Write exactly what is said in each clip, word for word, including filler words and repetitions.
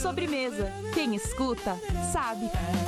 Sobremesa. Quem escuta, sabe.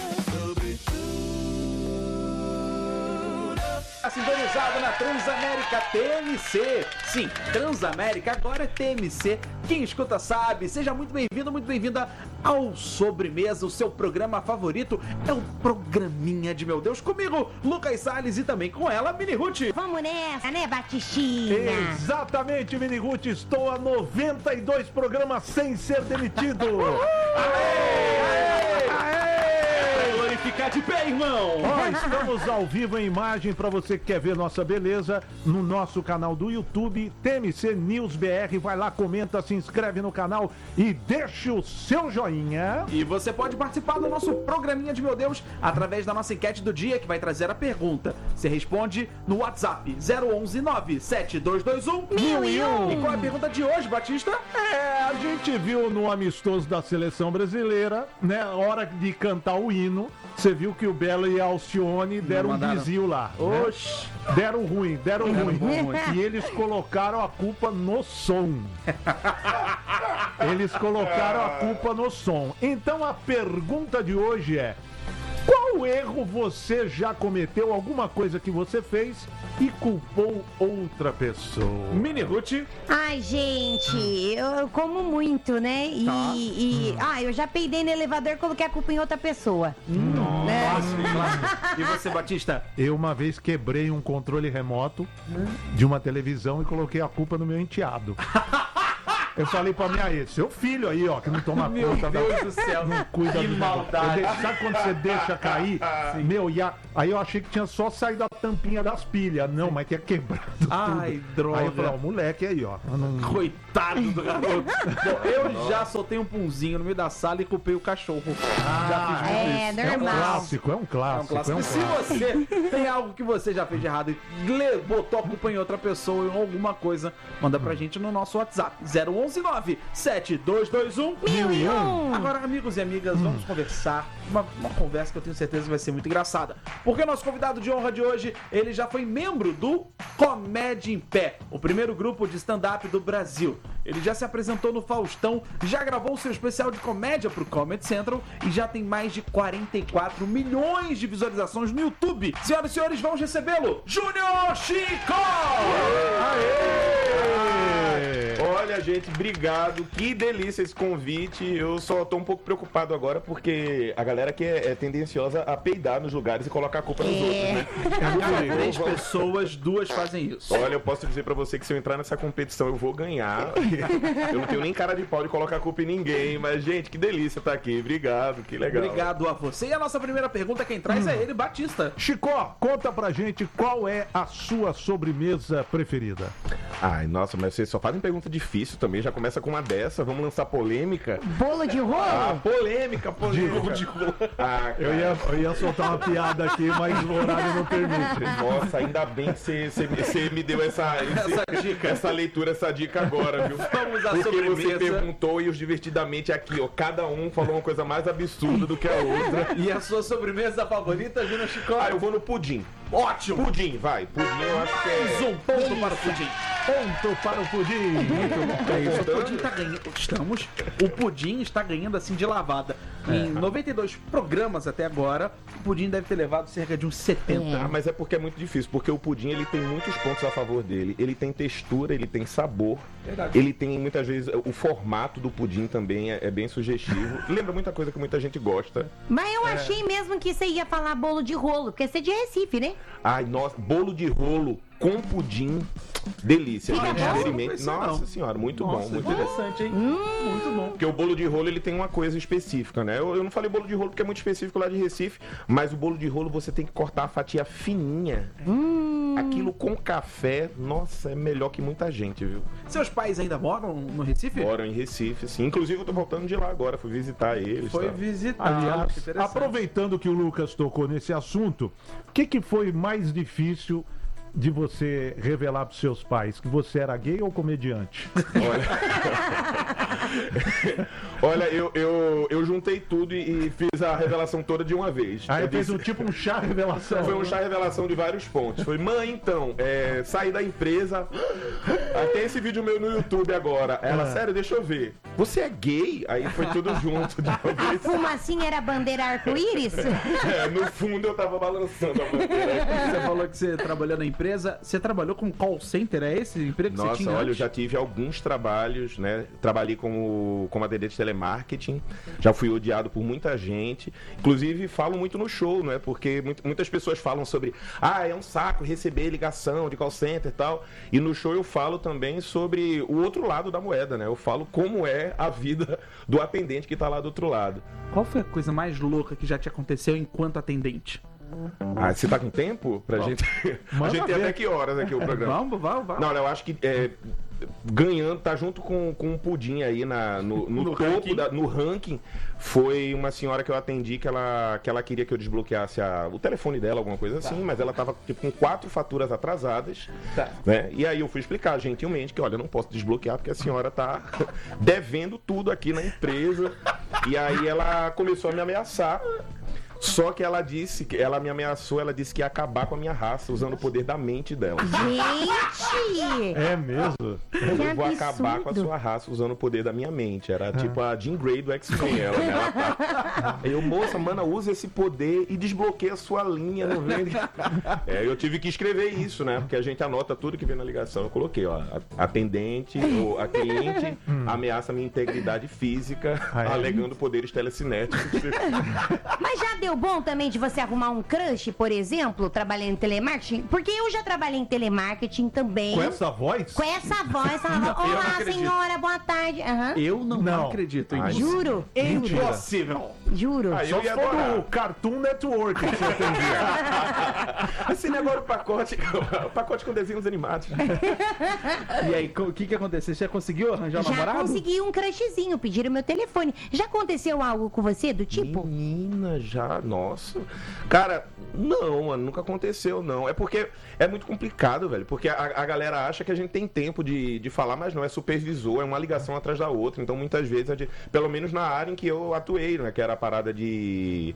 Sintonizado na Transamérica T M C. Sim, Transamérica agora é T M C. Quem escuta sabe. Seja muito bem-vindo, muito bem-vinda ao Sobremesa, o seu programa favorito. É o Programinha de Meu Deus. Comigo, Lucas Salles, e também com ela, Mini Ruth. Vamos nessa, né, Batistinha? Exatamente, Mini Ruth. Estou a noventa e dois programas sem ser demitido. Aê! Aê! Aê! Ficar de pé, irmão! Ó, estamos ao vivo em imagem para você que quer ver nossa beleza no nosso canal do YouTube, T M C News B R. Vai lá, comenta, se inscreve no canal e deixa o seu joinha. E você pode participar do nosso Programinha de Meu Deus através da nossa enquete do dia, que vai trazer a pergunta. Você responde no WhatsApp zero onze nove sete dois dois um mil e um. E qual é a pergunta de hoje, Batista? É, a gente viu no amistoso da seleção brasileira, né, a hora de cantar o hino. Você viu que o Belo e a Alcione deram um desvio lá. Oxi. Né? Deram ruim, deram, deram ruim. Bom, ruim. E eles colocaram a culpa no som. Eles colocaram a culpa no som. Então a pergunta de hoje é: qual erro você já cometeu? Alguma coisa que você fez e culpou outra pessoa? Mini Ruth. Ai, gente, eu como muito, né? E, Tá. e- ah, eu já peidei no elevador e coloquei a culpa em outra pessoa. Nossa. Né? Clássico. E você, Batista? Eu uma vez quebrei um controle remoto de uma televisão e coloquei a culpa no meu enteado. Eu falei pra minha ex, seu filho aí, ó, que não toma Meu conta da... Deus do céu. Não cuida Que do maldade. Eu de- Sabe quando você deixa cair? Meu, e a... aí eu achei que tinha só saído a tampinha das pilhas. Não, mas tinha quebrado Ai, tudo. droga. Aí eu falei, ó, moleque aí, ó. eu não- Coitado do garoto. Bom, eu já soltei um punzinho no meio da sala e culpei o cachorro. já fiz muito é, isso. É um normal. clássico, é um É um clássico. clássico. é um E se clássico. você tem algo que você já fez de errado e le- botou a culpa em outra pessoa ou alguma coisa, manda pra gente no nosso WhatsApp zero onze nove sete dois dois um Mil e um. Agora, amigos e amigas, vamos conversar. Uma, uma conversa que eu tenho certeza que vai ser muito engraçada. Porque o nosso convidado de honra de hoje, ele já foi membro do Comédia em Pé, o primeiro grupo de stand-up do Brasil. Ele já se apresentou no Faustão, já gravou seu especial de comédia pro Comedy Central e já tem mais de quarenta e quatro milhões de visualizações no YouTube. Senhoras e senhores, vamos recebê-lo, Júnior Chico! Aê! Olha, gente, obrigado. Que delícia esse convite. Eu só tô um pouco preocupado agora porque a galera que é, é tendenciosa a peidar nos lugares e colocar a culpa nos outros, né? Cada três pessoas, duas fazem isso. Olha, eu posso dizer pra você que se eu entrar nessa competição eu vou ganhar. Eu não tenho nem cara de pau de colocar a culpa em ninguém, mas, gente, que delícia estar aqui. Obrigado, que legal. Obrigado a você. E a nossa primeira pergunta, quem traz é ele, Batista. Chico, conta pra gente qual é a sua sobremesa preferida. Ai, nossa, mas vocês só fazem pergunta difícil também. Já começa com uma dessa. Vamos lançar polêmica. Bolo de rolo? Ah, polêmica, polêmica. Ah, Eu ia, eu ia soltar uma piada aqui, mas o horário não permite. Nossa, ainda bem que você, você, você me deu essa, Essa dica. essa leitura, essa dica agora, viu? Vamos à Porque sobremesa. você perguntou e os divertidamente aqui, ó, cada um falou uma coisa mais absurda do que a outra. E a sua sobremesa favorita, Júnior Chico? Ah, eu vou no pudim. Ótimo! Pudim, vai. Pudim eu acho que Mais é... um ponto para o pudim. Ponto para o pudim. Muito bom. É isso, o pudim tá ganhando. Estamos. O pudim está ganhando assim de lavada. Em noventa e dois programas até agora, o pudim deve ter levado cerca de uns setenta. Ah, mas é porque é muito difícil, porque o pudim ele tem muitos pontos a favor dele. Ele tem textura, ele tem sabor. Verdade. Ele tem muitas vezes o formato do pudim também é, é bem sugestivo. Lembra muita coisa que muita gente gosta. Mas eu achei mesmo que você ia falar bolo de rolo, porque você é de Recife, né? Ai, nossa, bolo de rolo com pudim. Delícia, gente. Nossa, Experimente. não conhecia, Nossa não. senhora, muito Nossa, bom, muito bom. interessante, hein? Muito bom. Porque o bolo de rolo ele tem uma coisa específica, né? Eu, eu não falei bolo de rolo porque é muito específico lá de Recife, mas o bolo de rolo você tem que cortar a fatia fininha. Aquilo com café, nossa, é melhor que muita gente, viu? Seus pais ainda moram no Recife? Moram em Recife, sim. Inclusive eu tô voltando de lá agora, fui visitar eles. Foi tá? visitar. Aliás, que interessante. aproveitando que o Lucas tocou nesse assunto, o que, que foi mais difícil de você revelar pros seus pais que você era gay ou comediante? Olha, Olha eu, eu, eu juntei tudo e, e fiz a revelação toda de uma vez. Aí eu fez disse- um tipo um chá revelação. Foi um chá revelação de vários pontos. Foi, mãe, então, é, saí da empresa. Até esse vídeo meu no YouTube agora. Ela, Ah. sério, deixa eu ver. Você é gay? Aí foi tudo junto de uma A vez. fumacinha era a bandeira arco-íris? É, no fundo eu tava balançando a bandeira. Você falou que você trabalhou na empresa. Você trabalhou com call center? É esse emprego que você Nossa, tinha olha, eu antes? já tive alguns trabalhos, né? Trabalhei como, como atendente de telemarketing, já fui odiado por muita gente. Inclusive, falo muito no show, né? Porque muito- muitas pessoas falam sobre, ah, é um saco receber ligação de call center e tal. E no show eu falo também sobre o outro lado da moeda, né? Eu falo como é a vida do atendente que tá lá do outro lado. Qual foi a coisa mais louca que já te aconteceu enquanto atendente? Ah, você tá com tempo pra gente? A Manda gente tem ver. até que horas aqui o programa? Vamos, vamos, vamos. Não, eu acho que é, ganhando, tá junto com, com um pudim aí na, no, no No topo, ranking. da- no ranking, foi uma senhora que eu atendi que ela, que ela queria que eu desbloqueasse a- o telefone dela, alguma coisa assim, mas ela tava tipo, com quatro faturas atrasadas, Tá. né? E aí eu fui explicar gentilmente que, olha, eu não posso desbloquear porque a senhora tá devendo tudo aqui na empresa. E aí ela começou a me ameaçar. Só que ela disse, que ela me ameaçou, ela disse que ia acabar com a minha raça usando o poder da mente dela. Gente! É mesmo? Eu Que vou acabar com a absurdo. sua raça usando o poder da minha mente. Era tipo a Jean Grey do X-Men. Ela, né? Ela tá... Eu, moça, mana, usa esse poder e desbloqueia a sua linha. Não vem... É, eu tive que escrever isso, né? Porque a gente anota tudo que vem na ligação. Eu coloquei, ó, a- atendente, ou a cliente ameaça minha integridade física, Ah, é? alegando poderes telecinéticos. Mas já deu bom também de você arrumar um crush, por exemplo, trabalhando em telemarketing? Porque eu já trabalhei em telemarketing também. Com essa voz? Com essa voz, essa voz. eu não Olá, acredito. senhora, boa tarde. Aham. Eu não, Não. acredito Ai, nisso. Juro, Mentira. Impossível. juro. Aí Só eu se ia for adorar. do Cartoon Network que você atendia. Assine agora o pacote, o pacote com desenhos animados. E aí, co- o que que aconteceu? Você já conseguiu arranjar um Já namorado? consegui um crushzinho, pediram meu telefone. Já aconteceu algo com você do tipo? Menina, já, nossa. Cara, não, mano, nunca aconteceu, não. É porque é muito complicado, velho. Porque a, a galera acha que a gente tem tempo de, de falar, mas não, é supervisor, é uma ligação atrás da outra. Então, muitas vezes, a gente, pelo menos na área em que eu atuei, né? Que era a parada de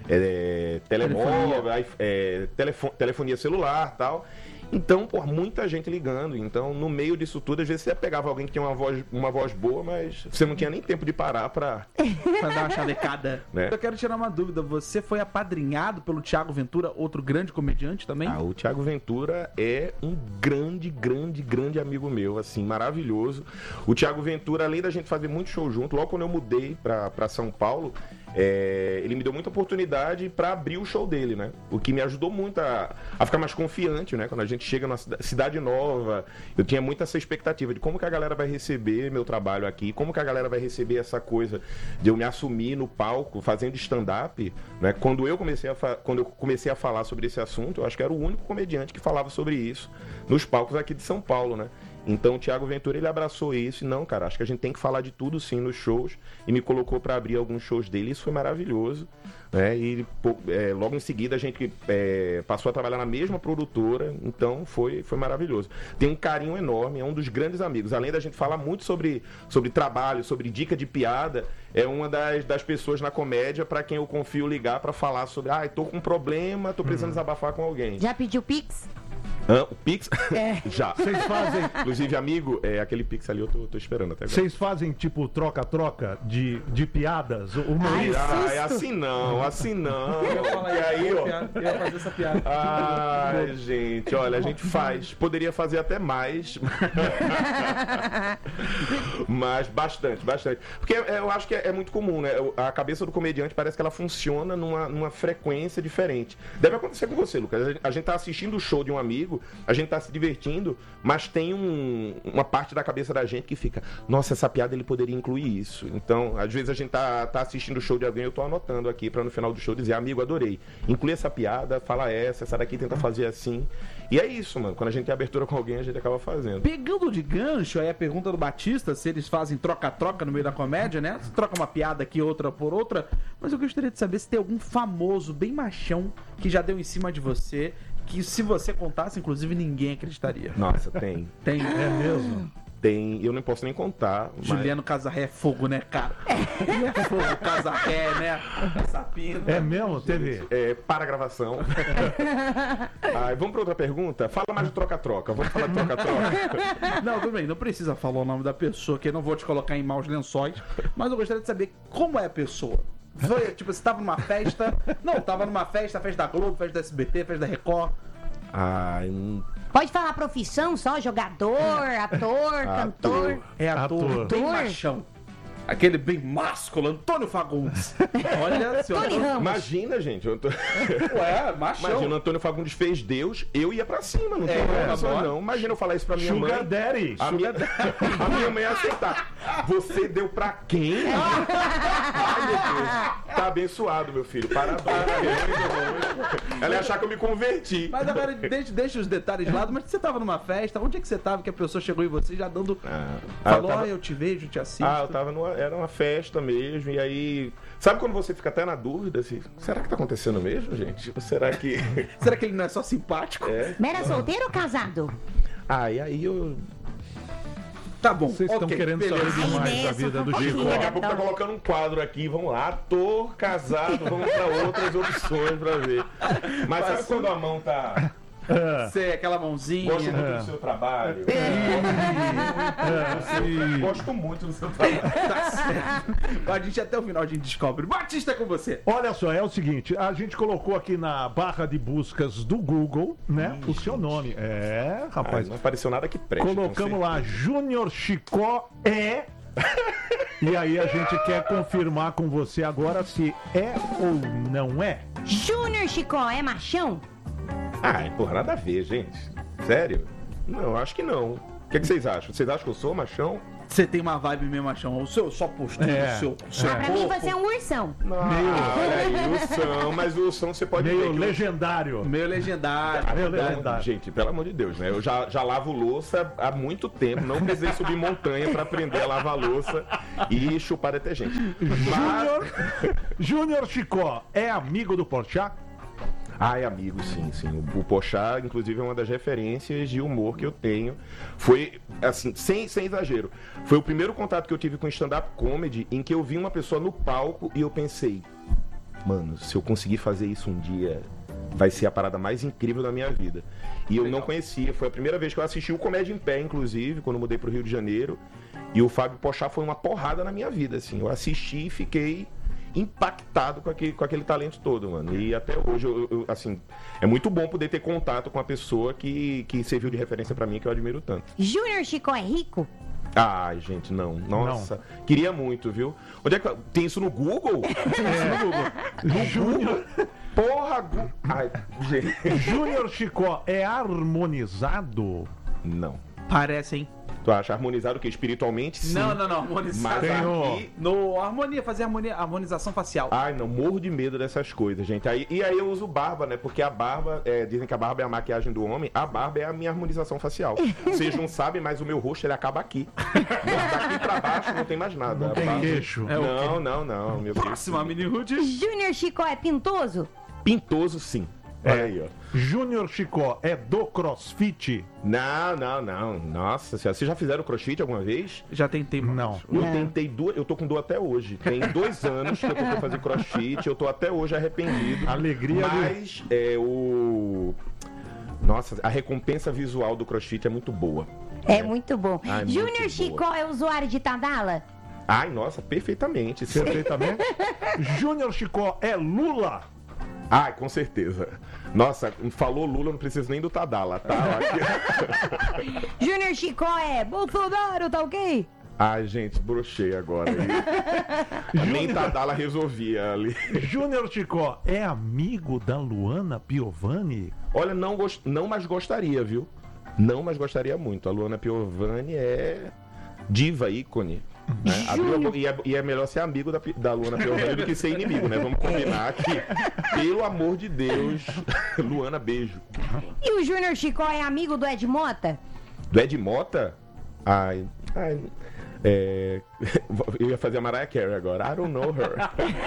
é, telemóvel, aí, é, telefo- telefonia celular e tal. Então, por muita gente ligando. Então, no meio disso tudo, às vezes você pegava alguém que tinha uma voz, uma voz boa, mas você não tinha nem tempo de parar pra. Pra dar uma chavecada. Né? Eu quero tirar uma dúvida. Você foi apadrinhado pelo Thiago Ventura, outro grande comediante também? Ah, o Thiago Ventura é um grande, grande, grande amigo meu, assim, maravilhoso. O Thiago Ventura, além da gente fazer muito show junto, logo quando eu mudei pra, pra São Paulo, é, ele me deu muita oportunidade pra abrir o show dele, né? O que me ajudou muito a, a ficar mais confiante, né? Quando a gente chega numa cida- cidade nova, eu tinha muito essa expectativa de como que a galera vai receber meu trabalho aqui, como que a galera vai receber essa coisa de eu me assumir no palco, fazendo stand-up, né? Quando eu comecei a fa- quando eu comecei a falar sobre esse assunto, eu acho que era o único comediante que falava sobre isso nos palcos aqui de São Paulo, né? Então o Thiago Ventura, ele abraçou isso e não, cara, acho que a gente tem que falar de tudo sim nos shows, e me colocou pra abrir alguns shows dele, isso foi maravilhoso, né? E pô, é, logo em seguida a gente é, passou a trabalhar na mesma produtora, então foi, foi maravilhoso. Tem um carinho enorme, é um dos grandes amigos, além da gente falar muito sobre, sobre trabalho, sobre dica de piada, é uma das, das pessoas na comédia pra quem eu confio ligar pra falar sobre, ah, tô com um problema, tô precisando desabafar com alguém. Já pediu Pix? Hã? O Pix? É. Já. Vocês fazem, Inclusive, amigo, é, aquele Pix ali eu tô, tô esperando até agora. vocês fazem tipo troca-troca de, de piadas? O Ai, humorista. Ah, é susto. assim não, assim não. Eu ia falar E isso, aí, eu ia ó. piada- eu ia fazer essa piada. Ai, gente, olha, a gente faz. Poderia fazer até mais. Mas bastante, bastante. Porque é, eu acho que é, é muito comum, né? A cabeça do comediante parece que ela funciona numa, numa frequência diferente. Deve acontecer com você, Lucas. A gente- A gente tá assistindo o show de um amigo, a gente tá se divertindo, mas tem um- uma parte da cabeça da gente que fica, nossa, essa piada ele poderia incluir isso. Então, às vezes a gente tá, tá assistindo o show de alguém, eu tô anotando aqui pra no final do show dizer, amigo, adorei. Inclui essa piada, fala essa, essa daqui tenta fazer assim. E é isso, mano. Quando a gente tem abertura com alguém, a gente acaba fazendo. Pegando de gancho aí a pergunta do Batista, se eles fazem troca-troca no meio da comédia, né? Você troca uma piada aqui, outra por outra. Mas eu gostaria de saber se tem algum famoso, bem machão, que já deu em cima de você, que se você contasse, inclusive, ninguém acreditaria. Nossa, tem. Tem. É mesmo? Tem. Eu não posso nem contar. mas- Juliano Casarré é fogo, né, cara? Ele é fogo, Casarré, né? Sapino. É mesmo? Teve. É, para a gravação. Ai, vamos para outra pergunta? Fala mais de troca-troca. Vamos falar de troca-troca. Não, tudo bem, não precisa falar o nome da pessoa, que eu não vou te colocar em maus lençóis, mas eu gostaria de saber como é a pessoa. Foi, tipo, você tava numa festa. Não, tava numa festa, festa da Globo, festa da S B T, festa da Record. Ai, hum, Pode falar profissão só, jogador, ator, cantor. É ator, Ator. bem Ator. machão. Aquele bem másculo, Antônio Fagundes. Olha, seu Tony Antônio... Ramos. imagina, gente. Eu tô... Ué, machão. Imagina, o Antônio Fagundes fez Deus, eu ia pra cima, não tem É, problema agora- não. Imagina eu falar isso pra minha Sugar mãe. Daddy. A minha... a minha mãe ia aceitar. Você deu pra quem? Ai, meu Deus. Tá abençoado, meu filho. Parabéns. Ela ia achar que eu me converti. Mas agora, deixa, deixa os detalhes de lado, mas você tava numa festa, onde é que você tava que a pessoa chegou em você já dando... Ah, Falou, eu ah, tava- eu te vejo, te assisto. Ah, eu tava numa. Era uma festa mesmo, e aí. Sabe quando você fica até na dúvida, assim, será que tá acontecendo mesmo, gente? Ou será que. Será que ele não é só simpático? É? Mas era solteiro ou casado? Ah, e aí eu. Tá bom, Vocês estão ok, querendo beleza. saber Aí demais da nessa, vida do fofoquinha. Chico. Daqui a pouco tá colocando um quadro aqui, vamos lá, ator, casado, vamos pra outras opções pra ver. Mas sabe quando a mão tá. Você, aquela mãozinha. Gosto muito do seu trabalho. Eu Gosto muito do seu trabalho. Tá certo. A gente até o final a gente descobre. Batista é com você. Olha só, é o seguinte, a gente colocou aqui na barra de buscas do Google, né, o seu nome. É, Ai, rapaz, não apareceu nada que preste. com colocamos lá, certeza. Júnior Chicó é... E aí a gente quer confirmar com você agora se é ou não é. Júnior Chicó é machão? Ai, porra, nada a ver, gente. Sério? Não, acho que não. O que, que vocês acham? Vocês acham que eu sou machão? Você tem uma vibe meio machão. O seu, sua postura, É. o seu, o seu Ah, pra mim corpo. você é um ursão. Não, olha aí, o São, mas o São você pode ver Meio que eu- legendário. Meio legendário. Meio verdade. legendário. Gente, pelo amor de Deus, né? Eu já, já lavo louça há muito tempo, não precisei subir montanha pra aprender a lavar louça e chupar detergente. Júnior Júnior Chicó é amigo do Porchat? Ai, amigo, sim, sim. O, o Porchat, inclusive, é uma das referências de humor que eu tenho. Foi, assim, sem, sem exagero, foi o primeiro contato que eu tive com stand-up comedy em que eu vi uma pessoa no palco e eu pensei, mano, se eu conseguir fazer isso um dia, vai ser a parada mais incrível da minha vida. E eu não conhecia, foi a primeira vez que eu assisti o Comédia em Pé, inclusive, quando eu mudei pro Rio de Janeiro. E o Fábio Porchat foi uma porrada na minha vida, assim. Eu assisti e fiquei impactado com aquele, com aquele talento todo, mano. E até hoje, eu, eu, assim, é muito bom poder ter contato com uma pessoa que, que serviu de referência pra mim, que eu admiro tanto. Júnior Chicó é rico? Ai, gente, não. Nossa, queria muito, viu? Onde é que tem isso no Google? Tem isso no Google. Júnior Porra, Gu... Ai, gente. Júnior Chicó é harmonizado? Não. Parece, hein? Tu acha harmonizado o quê? Espiritualmente, sim. Não, não, não. Harmonizar. Mas Tem o- aqui... No harmonia, fazer harmonia, harmonização facial. Ai, não, morro de medo dessas coisas, gente. Aí, e aí eu uso barba, né? Porque a barba, é, dizem que a barba é a maquiagem do homem, a barba é a minha harmonização facial. Vocês não sabem, mas o meu rosto, ele acaba aqui. Daqui pra baixo não tem mais nada. Não A tem barba- queixo. É o Não, não, não, meu Deus. Próxima, Mini Rude. Júnior Chicó é pintoso? Pintoso, sim. Olha aí, ó. Júnior Chicó é do CrossFit? Não, não, não. Nossa senhora. Vocês já fizeram crossfit alguma vez? Já tentei. Não. Eu Não. tentei duas, eu tô com dor até hoje. Tem dois anos que eu tentei fazer crossfit, eu tô até hoje arrependido. Alegria de- Mas é o. Nossa, a recompensa visual do crossfit é muito boa. É muito bom. Ai, muito Júnior boa. Chicó é usuário de Tadala? Ai, nossa, perfeitamente. Sim. Perfeitamente. Júnior Chicó é Lula? Ai, com certeza. Nossa, falou Lula, não preciso nem do Tadala, tá? Aqui- Júnior Chicó é Bolsonaro, tá ok? Ai, gente, brochei agora. aí. Nem Tadala resolvia ali. Júnior Chicó é amigo da Luana Piovani? Olha, não, gos- não mais gostaria, viu? Não, mas gostaria muito. A Luana Piovani é diva, ícone. Né? A Bia- e, é, e é melhor ser amigo da, Pi- da Luana Piovani do que ser inimigo, né? Vamos combinar aqui. Pelo amor de Deus, Luana, beijo. E o Júnior Chicó é amigo do Ed Mota? Do Ed Mota? Ai, ai. É... Eu ia fazer a Mariah Carey agora. I don't know her.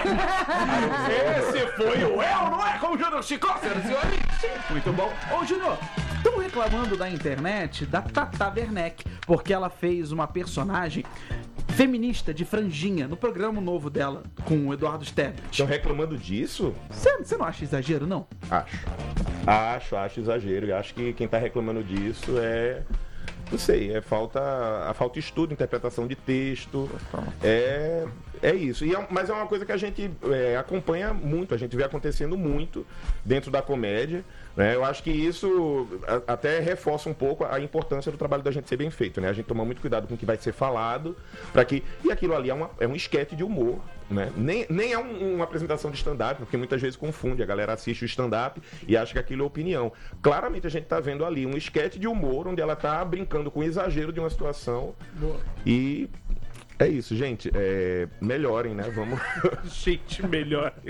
Esse foi o Eu Não É com o Júnior Chicó, senhoras e senhores. Muito bom. Ô, Júnior, estão reclamando da internet da Tata Werneck, porque ela fez uma personagem feminista de franjinha no programa novo dela, com o Eduardo Stebbert. Estão reclamando disso? Você não acha exagero, não? Acho. Acho, acho exagero. E acho que quem tá reclamando disso é... Não sei, é falta, a falta de estudo, interpretação de texto, é, é isso. E é, mas é uma coisa que a gente é, acompanha muito, a gente vê acontecendo muito dentro da comédia, né? Eu acho que isso a, até reforça um pouco a importância do trabalho da gente ser bem feito, né? A gente toma muito cuidado com o que vai ser falado, para que... E aquilo ali é, uma, é um esquete de humor, né? Nem, nem é um, uma apresentação de stand-up, porque muitas vezes confunde, a galera assiste o stand-up e acha que aquilo é opinião. Claramente a gente tá vendo ali um esquete de humor, onde ela tá brincando com o exagero de uma situação. Boa. E é isso, gente. É... Melhorem, né? Vamos. Gente, melhorem.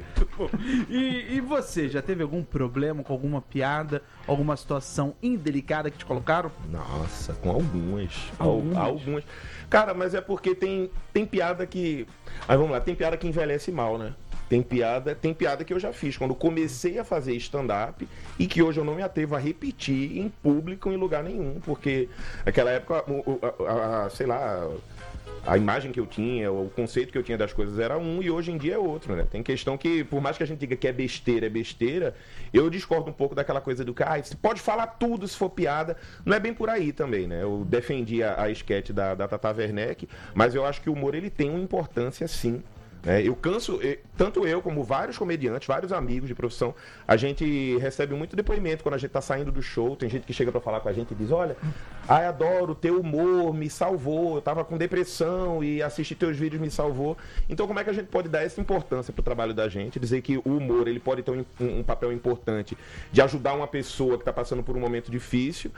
E, e você, já teve algum problema com alguma piada, alguma situação indelicada que te colocaram? Nossa, com algumas. Algumas? Algumas. Cara, mas é porque tem, tem piada que... Aí vamos lá, tem piada que envelhece mal, né? Tem piada, tem piada que eu já fiz quando comecei a fazer stand-up e que hoje eu não me atrevo a repetir em público em lugar nenhum, porque naquela época, a, a, a, sei lá, a imagem que eu tinha, o conceito que eu tinha das coisas era um e hoje em dia é outro, né? Tem questão que, por mais que a gente diga que é besteira, é besteira, eu discordo um pouco daquela coisa do que, ah, você pode falar tudo se for piada. Não é bem por aí também, né? Eu defendi a, a esquete da, da Tata Werneck, mas eu acho que o humor, ele tem uma importância, sim. É, eu canso, eu, tanto eu como vários comediantes, vários amigos de profissão, a gente recebe muito depoimento quando a gente tá saindo do show. Tem gente que chega pra falar com a gente e diz: olha, ai, adoro, teu humor me salvou, eu tava com depressão e assistir teus vídeos me salvou. Então como é que a gente pode dar essa importância pro trabalho da gente, dizer que o humor, ele pode ter um, um, um papel importante de ajudar uma pessoa que tá passando por um momento difícil,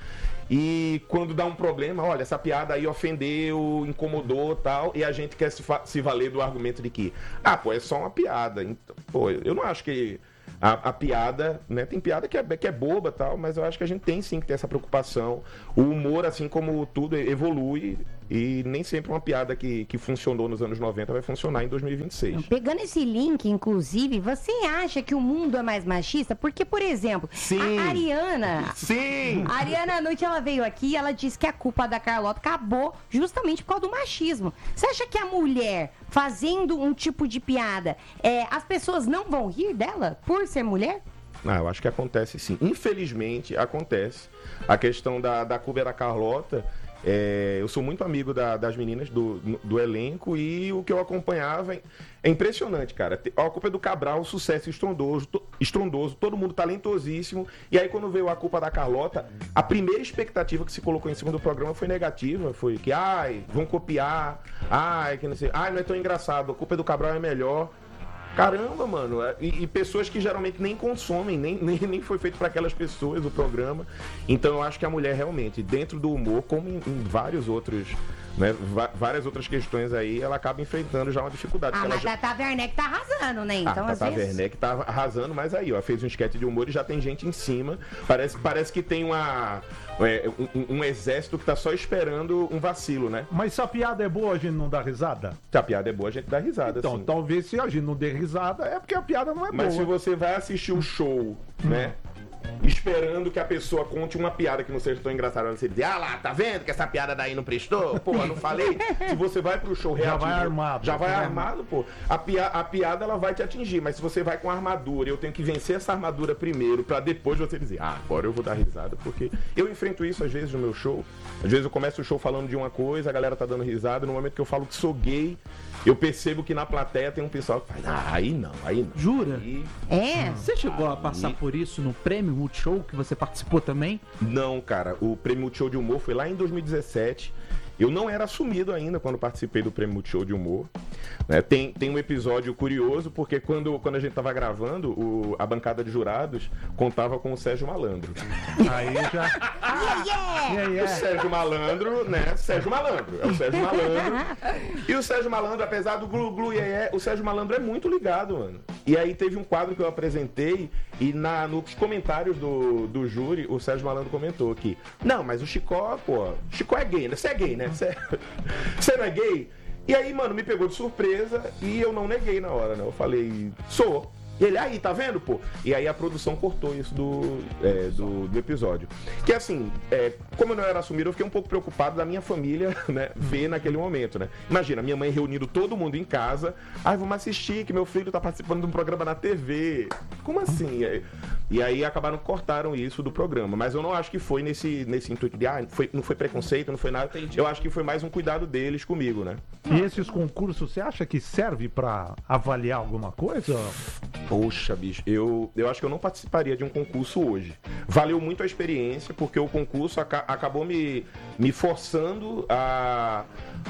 e quando dá um problema, olha, essa piada aí ofendeu, incomodou, tal, e a gente quer se, se valer do argumento de que ah, pô, é só uma piada. Então, pô, eu não acho que a, a piada, né? Tem piada que é, que é boba e tal, mas eu acho que a gente tem sim que ter essa preocupação. O humor, assim como tudo, evolui. E nem sempre uma piada que, que funcionou nos anos noventa vai funcionar em dois mil e vinte e seis. Pegando esse link, inclusive, você acha que o mundo é mais machista? Porque, por exemplo, Sim. a Ariana... Sim! A Ariana, à noite, ela veio aqui e ela disse que a culpa da Carlota acabou justamente por causa do machismo. Você acha que a mulher, fazendo um tipo de piada, é, as pessoas não vão rir dela por ser mulher? Ah, eu acho que acontece sim. Infelizmente, acontece. A questão da, da culpa da Carlota... É, eu sou muito amigo da, das meninas do, do elenco e o que eu acompanhava é, é impressionante, cara. A culpa é do Cabral, sucesso estrondoso, to, estrondoso, todo mundo talentosíssimo. E aí quando veio a culpa da Carlota, a primeira expectativa que se colocou em cima do programa foi negativa. Foi que, ai, vão copiar, ai, que não sei, ai, não é tão engraçado, a culpa é do Cabral é melhor. Caramba, mano, e, e pessoas que geralmente nem consomem, nem, nem, nem foi feito para aquelas pessoas o programa. Então eu acho que a mulher realmente, dentro do humor, como em, em vários outros, né, várias outras questões aí, ela acaba enfrentando já uma dificuldade. Ah, ela mas já... a Tata Werneck tá arrasando, né? Então, a às Tata vezes... Werneck tá arrasando, mas aí, ó, fez um esquete de humor e já tem gente em cima. Parece, parece que tem uma... É, um, um exército que tá só esperando um vacilo, né? Mas se a piada é boa, a gente não dá risada? Se a piada é boa, a gente dá risada, Então, sim. talvez se a gente não der risada, é porque a piada não é Mas boa. se você vai assistir o show, né? Esperando que a pessoa conte uma piada que não seja tão engraçada, você diz, ah lá, tá vendo que essa piada daí não prestou? Pô, não falei? Se você vai pro show reativo... Já vai armado. Já vai já armado, pô. A, pia, a piada, ela vai te atingir, mas se você vai com armadura, eu tenho que vencer essa armadura primeiro, pra depois você dizer, ah, agora eu vou dar risada, porque eu enfrento isso às vezes no meu show. Às vezes eu começo o show falando de uma coisa, a galera tá dando risada, no momento que eu falo que sou gay, eu percebo que na plateia tem um pessoal que faz, ah, aí não, aí não. Jura? Aí... É? Você chegou a passar Aí... por isso no Prêmio Multishow, que você participou também? Não, cara. O Prêmio Multishow de Humor foi lá em dois mil e dezessete. Eu não era assumido ainda quando participei do Prêmio Multishow de Humor. Né? Tem, tem um episódio curioso, porque quando, quando a gente tava gravando, o, a bancada de jurados contava com o Sérgio Malandro. Aí já... Yeah, yeah! Yeah, O yeah. Sérgio Malandro, né? Sérgio Malandro. É o Sérgio Malandro. E o Sérgio Malandro, apesar do glu glu iê, iê, o Sérgio Malandro é muito ligado, mano. E aí teve um quadro que eu apresentei e na, nos comentários do, do júri, o Sérgio Malandro comentou aqui. Não, mas o Chicó, pô, Chicó é gay, né? Você é gay, né? Você é... não é gay? E aí, mano, me pegou de surpresa e eu não neguei na hora, né? Eu falei, sou. E ele, aí, tá vendo, pô? E aí a produção cortou isso do, é, do, do episódio. Que assim, é, como eu não era assumido, eu fiquei um pouco preocupado da minha família, né, ver naquele momento, né? Imagina, minha mãe reunindo todo mundo em casa. Ai, vamos assistir que meu filho tá participando de um programa na T V. Como assim? E aí acabaram, cortaram isso do programa. Mas eu não acho que foi nesse, nesse intuito de, ah, foi, não foi preconceito, não foi nada. Eu acho que foi mais um cuidado deles comigo, né? E esses concursos, você acha que serve pra avaliar alguma coisa? Poxa, bicho, eu, eu acho que eu não participaria de um concurso hoje. Valeu muito a experiência, porque o concurso aca- acabou me, me forçando a,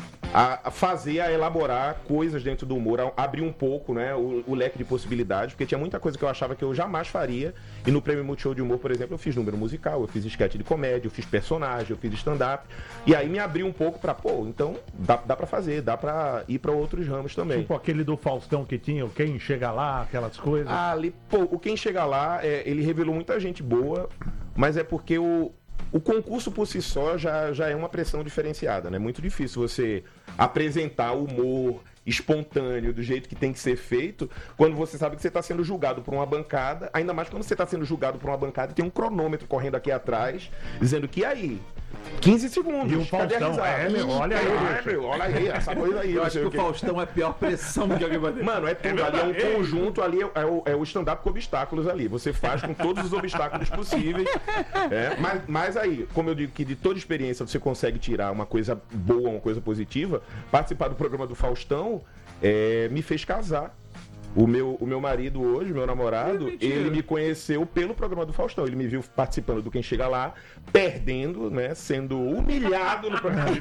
a fazer, a elaborar coisas dentro do humor, a abrir um pouco, né, o, o leque de possibilidades, porque tinha muita coisa que eu achava que eu jamais faria. E no Prêmio Multishow de Humor, por exemplo, eu fiz número musical, eu fiz esquete de comédia, eu fiz personagem, eu fiz stand-up. E aí me abriu um pouco pra, pô, então dá, dá pra fazer, dá pra ir pra outros ramos também. Tipo aquele do Faustão que tinha, o Quem Chega Lá, aquelas coisas. Ali, pô, o Quem Chega Lá, é, ele revelou muita gente boa, mas é porque o, o concurso por si só já, já é uma pressão diferenciada, né? Muito difícil você apresentar humor espontâneo, do jeito que tem que ser feito, quando você sabe que você está sendo julgado por uma bancada, ainda mais quando você está sendo julgado por uma bancada e tem um cronômetro correndo aqui atrás, dizendo que aí, quinze segundos, E o cadê a Faustão, risada? é, meu, olha aí, É, meu, olha aí, essa coisa aí. Eu não acho sei que o o quê. Faustão é a pior pressão que alguém vai ter. Mano, é tudo, ali é um conjunto, ali é, é o, é o stand-up com obstáculos ali. Você faz com todos os obstáculos possíveis. É, mas, mas aí, como eu digo que de toda experiência você consegue tirar uma coisa boa, uma coisa positiva, participar do programa do Faustão é, me fez casar. O meu, o meu marido hoje, meu namorado, É ele me conheceu pelo programa do Faustão. Ele me viu participando do Quem Chega Lá, perdendo, né? Sendo humilhado no programa.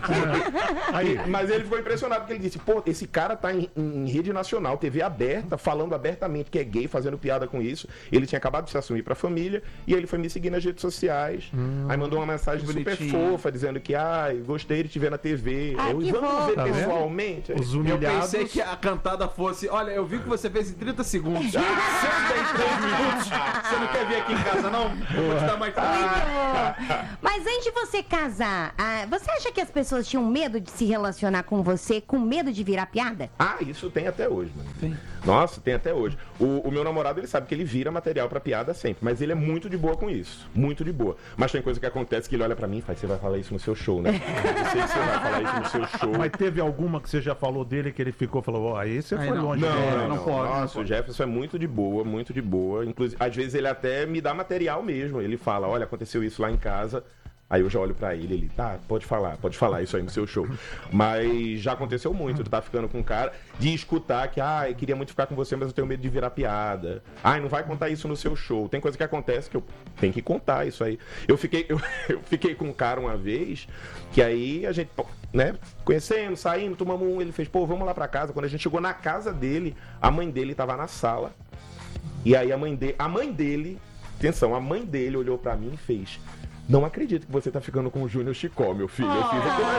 Aí, mas ele ficou impressionado porque ele disse, pô, esse cara tá em, em rede nacional, T V aberta, falando abertamente que é gay, fazendo piada com isso. Ele tinha acabado de se assumir pra família e ele foi me seguir nas redes sociais. Hum, aí mandou uma mensagem super bonitinho. fofa, dizendo que, ai, gostei de te ver na T V. Ah, eu, que vamos fofo. ver Tá vendo? pessoalmente. Os Eu humilhados. pensei que a cantada fosse, olha, eu vi que você fez em trinta segundos. Você tem três minutos. Você não quer vir aqui em casa, não? Eu vou te dar mais Muito tempo. bom. Mas antes de você casar, ah, você acha que as pessoas tinham medo de se relacionar com você, com medo de virar piada? Ah, isso tem até hoje, mano. Tem. Nossa, tem até hoje. O, o meu namorado, ele sabe que ele vira material pra piada sempre, mas ele é muito de boa com isso. Muito de boa. Mas tem coisa que acontece que ele olha pra mim e faz, você vai falar isso no seu show, né? Eu sei que você vai falar isso no seu show. Mas teve alguma que você já falou dele que ele ficou, falou, ó, aí você Aí foi não. longe. Não, dele. não, não não, pode, não Nossa, pode. o Jefferson é muito de boa, muito de boa. Inclusive, às vezes ele até me dá material mesmo. Ele fala, olha, aconteceu isso lá em casa. Aí eu já olho pra ele, ele, tá, pode falar, pode falar isso aí no seu show. Mas já aconteceu muito, de tá ficando com um cara, de escutar que, ah, eu queria muito ficar com você, mas eu tenho medo de virar piada. Ai, não vai contar isso no seu show. Tem coisa que acontece que eu tenho que contar isso aí. Eu fiquei, eu, eu fiquei com um cara uma vez, que aí a gente, né, conhecendo, saindo, tomamos um, ele fez, pô, vamos lá pra casa. Quando a gente chegou na casa dele, a mãe dele tava na sala. E aí a mãe dele, a mãe dele, atenção, a mãe dele olhou pra mim e fez, não acredito que você tá ficando com o Júnior Chicó, meu filho. Eu fiz aquilo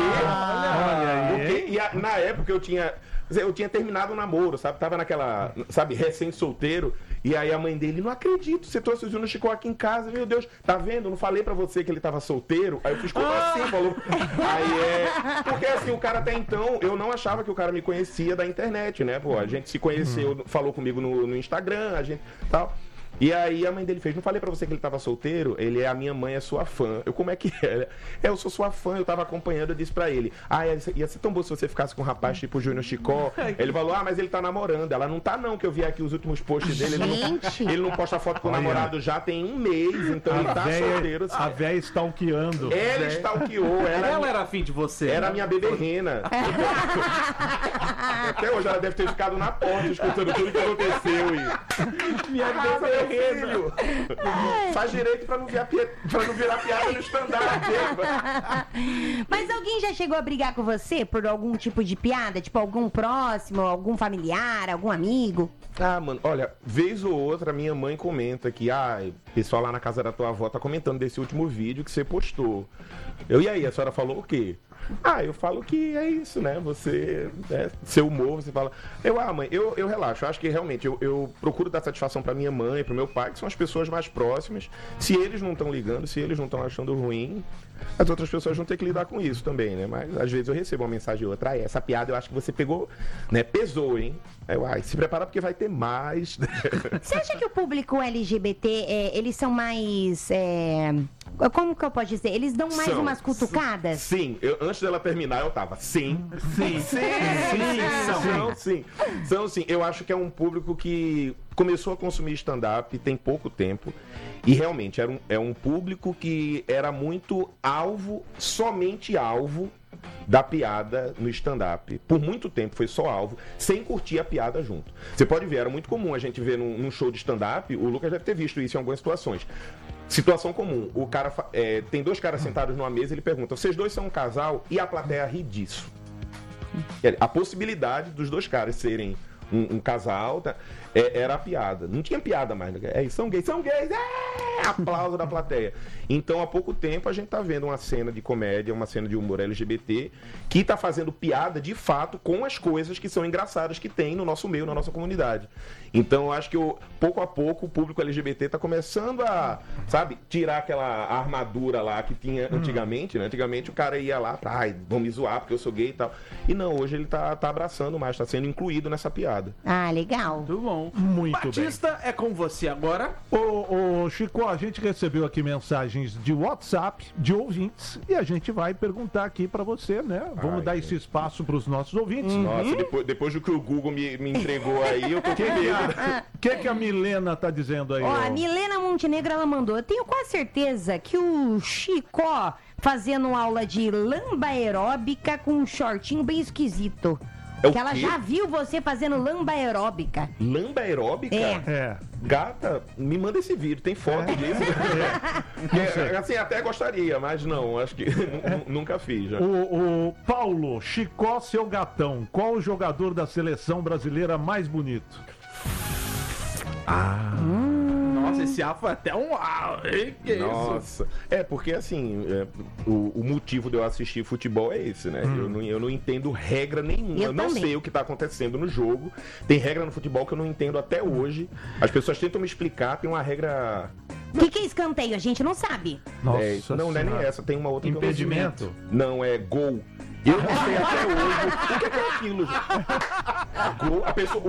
Olha aqui. O quê? E a- na época eu tinha, eu tinha terminado o namoro, sabe? Tava naquela, sabe, recém-solteiro. E aí a mãe dele, não acredito, você trouxe o Júnior Chicó aqui em casa, meu Deus, tá vendo? Não falei pra você que ele tava solteiro? Aí eu fiz, como assim? Falou. Aí é. Porque assim, o cara até então, eu não achava que o cara me conhecia da internet, né? Pô, a gente se conheceu, falou comigo no, no Instagram, a gente tal. E aí a mãe dele fez, não falei pra você que ele tava solteiro? Ele é, a minha mãe é sua fã. Eu, como é que é? É, eu sou sua fã, eu tava acompanhando, eu disse pra ele, ah, ia ser, ia ser tão bom se você ficasse com um rapaz tipo o Júnior Chicó. Ele falou, ah, mas ele tá namorando. Ela, não tá não, que eu vi aqui os últimos posts dele, ele não, Gente. ele não posta foto com o namorado já tem um mês, então ele A tá véia, solteiro. a Assim. véia stalkeando. Ela stalkeou, era, Ela era afim de você. era a né? minha beberrena. Até hoje ela deve ter ficado na porta escutando tudo que aconteceu. E... Minha beberrena. Filho, faz direito pra não, virar pi... pra não virar piada no stand-up. Mas alguém já chegou a brigar com você por algum tipo de piada? Tipo, algum próximo, algum familiar, algum amigo? Ah, mano, olha, vez ou outra minha mãe comenta que, ah, o pessoal lá na casa da tua avó tá comentando desse último vídeo que você postou. Eu, e aí, a senhora falou o quê? Ah, eu falo que é isso, né? Você, né, seu humor, você fala... Eu, ah, mãe, eu, eu relaxo. Eu acho que realmente eu, eu procuro dar satisfação pra minha mãe, pro meu pai, que são as pessoas mais próximas. Se eles não estão ligando, se eles não estão achando ruim, as outras pessoas vão ter que lidar com isso também, né? Mas às vezes eu recebo uma mensagem ou outra. Ah, essa piada eu acho que você pegou, né? Pesou, hein? Aí eu, ai, se prepara porque vai ter mais. Você acha que o público L G B T, é, eles são mais... é, como que eu posso dizer? Eles dão mais São. umas cutucadas? Sim, eu, antes dela terminar eu tava, sim. Sim, sim, sim, São, sim. são, sim. São, sim. Eu acho que é um público que começou a consumir stand-up tem pouco tempo. E realmente era um, é um público que era muito alvo, somente alvo da piada no stand-up. Por muito tempo foi só alvo, sem curtir a piada junto. Você pode ver, era muito comum a gente ver num, num show de stand-up, o Lucas deve ter visto isso em algumas situações. Situação comum, o cara fa- é, tem dois caras sentados numa mesa e ele pergunta: vocês dois são um casal? E a plateia ri disso. A possibilidade dos dois caras serem um, um casal tá, é, era a piada. Não tinha piada mais. Né? É, são gays, são gays! É! Aplauso da plateia. Então, há pouco tempo, a gente tá vendo uma cena de comédia, uma cena de humor L G B T, que tá fazendo piada, de fato, com as coisas que são engraçadas que tem no nosso meio, na nossa comunidade. Então, eu acho que, eu, pouco a pouco, o público L G B T tá começando a, sabe, tirar aquela armadura lá que tinha antigamente, né? Antigamente, o cara ia lá pra, ai, vão me zoar porque eu sou gay e tal. E não, hoje ele tá, tá abraçando mais, tá sendo incluído nessa piada. Ah, legal. Muito bom. Muito Batista, é com você agora. Ô, ô, Chico, a gente recebeu aqui mensagens de WhatsApp, de ouvintes, e a gente vai perguntar aqui pra você, né? Vamos Ai, dar gente. esse espaço pros nossos ouvintes. Nossa, depois, depois do que o Google me, me entregou aí, eu tô com medo. O que, que a Milena tá dizendo aí? Ó, ó? a Milena Montenegro, ela mandou: eu tenho quase certeza que o Chicó fazendo aula de lamba aeróbica com um shortinho bem esquisito. É o que ela quê? já viu você fazendo lamba aeróbica. Lamba aeróbica? É. É. Gata, me manda esse vídeo, tem foto disso? É, assim, até gostaria, mas não, acho que nu- nunca fiz. Já. O, o Paulo, Chicó, seu gatão, qual o jogador da seleção brasileira mais bonito? Nossa, esse A foi até um A, hein? Que isso? Nossa, é porque assim, é, o, o motivo de eu assistir futebol é esse, né? Eu, não, eu não entendo regra nenhuma, Eu eu não também. sei o que tá acontecendo no jogo. Tem regra no futebol que eu não entendo até hoje. As pessoas tentam me explicar, tem uma regra. O que, que é escanteio? A gente não sabe. Nossa é, não, não é nem Senhora. essa, tem uma outra que eu não sei. Impedimento? Não, é gol. Eu não sei até hoje o que é aquilo, gente. Gol, a pessoa,